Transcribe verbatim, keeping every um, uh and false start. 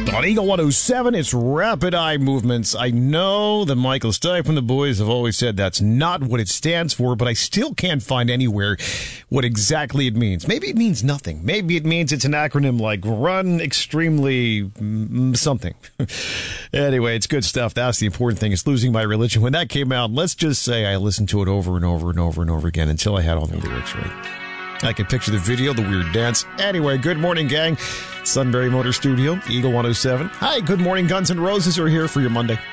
On Eagle one oh seven, it's rapid eye movements. I know that Michael Stipe and the boys have always said that's not what it stands for, but I still can't find anywhere what exactly it means. Maybe it means nothing. Maybe it means it's an acronym like Run Extremely mm, something. Anyway, it's good stuff. That's the important thing. It's Losing My Religion. When that came out, let's just say I listened to it over and over and over and over again until I had all the lyrics right. I can picture the video, the weird dance. Anyway, good morning, gang. Sunbury Motor Studio, Eagle one oh seven. Hi, good morning. Guns N' Roses are here for your Monday.